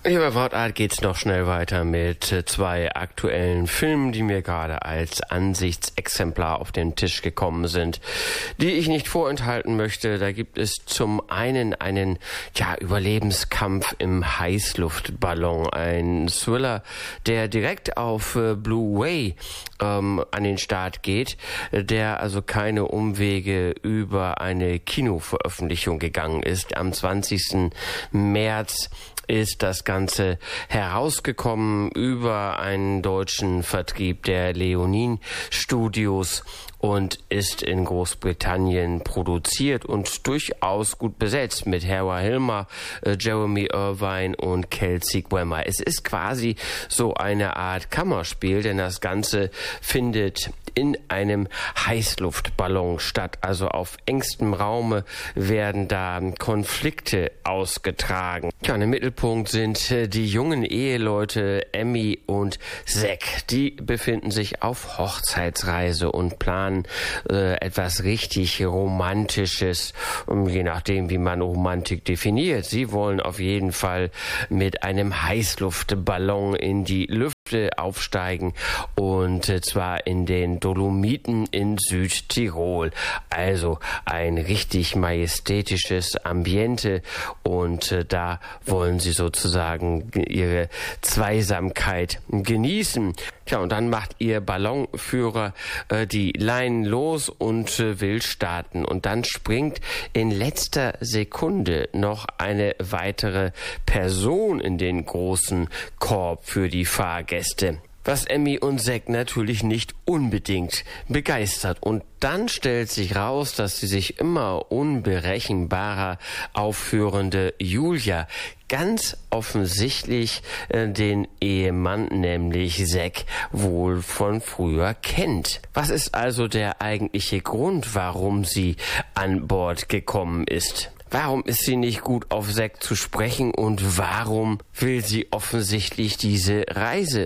Lieber Wortart, geht's noch schnell weiter mit zwei aktuellen Filmen, die mir gerade als Ansichtsexemplar auf den Tisch gekommen sind, die ich nicht vorenthalten möchte. Da gibt es zum einen einen Überlebenskampf im Heißluftballon, ein Thriller, der direkt auf Blu-ray an den Start geht, der also keine Umwege über eine Kinoveröffentlichung gegangen ist. Am 20. März ist das Ganze herausgekommen über einen deutschen Vertrieb der Leonin Studios und ist in Großbritannien produziert und durchaus gut besetzt mit Hera Hilmar, Jeremy Irvine und Kelsey Grammer. Es ist quasi so eine Art Kammerspiel, denn das Ganze findet in einem Heißluftballon statt. Also auf engstem Raume werden da Konflikte ausgetragen. Ja, im Mittelpunkt sind die jungen Eheleute Emmy und Zack. Die befinden sich auf Hochzeitsreise und planen etwas richtig Romantisches, je nachdem, wie man Romantik definiert. Sie wollen auf jeden Fall mit einem Heißluftballon in die Lüfte aufsteigen und zwar in den Dolomiten in Südtirol. Also ein richtig majestätisches Ambiente und da wollen sie sozusagen ihre Zweisamkeit genießen. Tja, und dann macht ihr Ballonführer die Leinen los und will starten. Und dann springt in letzter Sekunde noch eine weitere Person in den großen Korb für die Fahrgäste, was Emmy und Zack natürlich nicht unbedingt begeistert. Und dann stellt sich raus, dass die sich immer unberechenbarer aufführende Julia ganz offensichtlich den Ehemann, nämlich Zack, wohl von früher kennt. Was ist also der eigentliche Grund, warum sie an Bord gekommen ist? Warum ist sie nicht gut auf Zack zu sprechen und warum will sie offensichtlich diese Reise